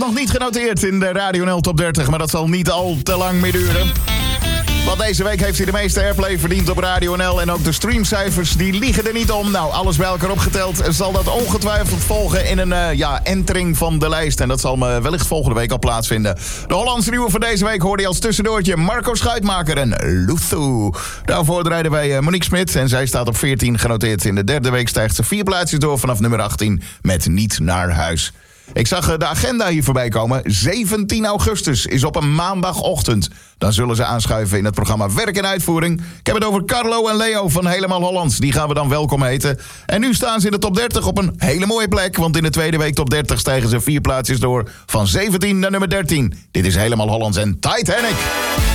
Nog niet genoteerd in de Radio NL Top 30, maar dat zal niet al te lang meer duren. Want deze week heeft hij de meeste airplay verdiend op Radio NL. En ook de streamcijfers, die liegen er niet om. Nou, alles bij elkaar opgeteld zal dat ongetwijfeld volgen in een entering van de lijst. En dat zal wellicht volgende week al plaatsvinden. De Hollandse nieuwe van deze week hoorde je als tussendoortje Marco Schuitmaker en Luthu. Daarvoor draaiden wij Monique Smit en zij staat op 14 genoteerd. In de derde week stijgt ze 4 plaatsjes door vanaf nummer 18 met Niet naar huis. Ik zag de agenda hier voorbij komen. 17 augustus is op een maandagochtend. Dan zullen ze aanschuiven in het programma Werk en Uitvoering. Ik heb het over Carlo en Leo van Helemaal Hollands. Die gaan we dan welkom heten. En nu staan ze in de top 30 op een hele mooie plek. Want in de tweede week top 30 stijgen ze 4 plaatsjes door. Van 17 naar nummer 13. Dit is Helemaal Hollands en Titanic.